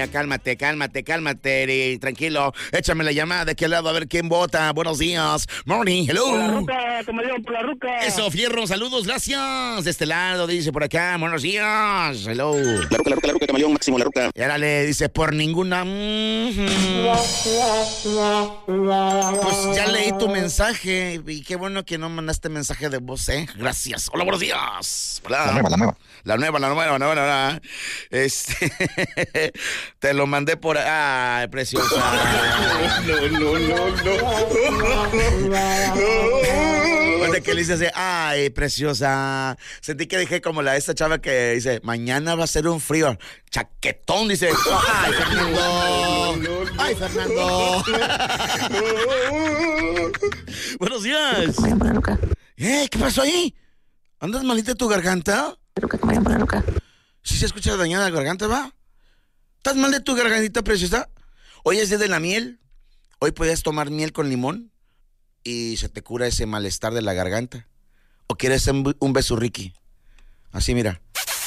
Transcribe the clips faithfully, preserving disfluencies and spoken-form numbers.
ya, cálmate, cálmate, cálmate, y tranquilo. Échame la llamada de aquel lado a ver quién vota. Buenos días. Morning, hello. Por la ruca, como digo, por la ruca. Eso, fierro, saludos, gracias. De este lado, dice por acá, buenos días. Hello. La ruca, la ruca, la ruca, camaleón, máximo, la ruca. Y ahora le dice, por ninguna... Pues ya leí tu mensaje y qué bueno que no mandaste mensaje de voz, ¿eh? Gracias. Hola, buenos días. Hola. La nueva, la nueva. La nueva, la nueva, la nueva, la nueva. Este, te lo mandé por... Ay, preciosa. No, no, no, no. De que le dice así, ay, preciosa. Sentí que dije como la esta chava que dice, mañana va a ser un frío. Chaquetón, dice. Ay, Fernando. Ay, Fernando. Buenos días. Eh, ¿qué pasó ahí? ¿Andas malita tu garganta? ¿Sí se escucha dañada la garganta, va? ¿Estás mal de tu gargantita, preciosa? Hoy es día de la miel. Hoy puedes tomar miel con limón y se te cura ese malestar de la garganta. ¿O quieres un, un beso, Ricky? Así, mira.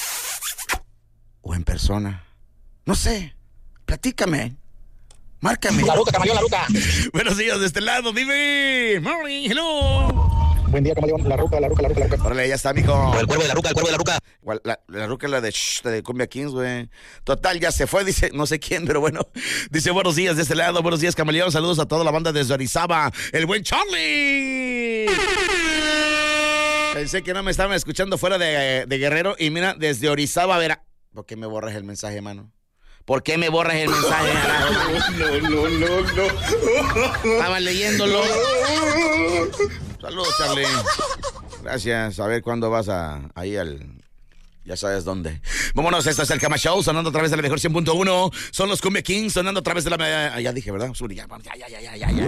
O en persona. No sé. Platícame. Márcame. La ruca, camaleón, la ruca. Buenos días de este lado, dime. Morning, hello. Buen día, camaleón, la ruca, la ruca, la ruca, la ruca. Órale, ya está, mijo. El cuervo de la ruca, el cuervo de la ruca. La, la ruca es la de, shh, de Cumbia Kings, güey. Total, ya se fue, dice, no sé quién, pero bueno. Dice, buenos días de este lado, buenos días, camaleón. Saludos a toda la banda desde Orizaba. El buen Charlie. Pensé que no me estaban escuchando fuera de, de Guerrero. Y mira, desde Orizaba, a ver, ¿por qué me borras el mensaje, mano? ¿Por qué me borras el mensaje? No, no, no, no. Estaba leyéndolo. Saludos, Charlie. Gracias. A ver cuándo vas a ahí al... Ya sabes dónde. Vámonos, esto es el Cama Show, sonando a través de la mejor cien punto uno. Son los Cumbia Kings, sonando a través de la... Ya dije, ¿verdad? Ya, ya, ya, ya, ya, ya.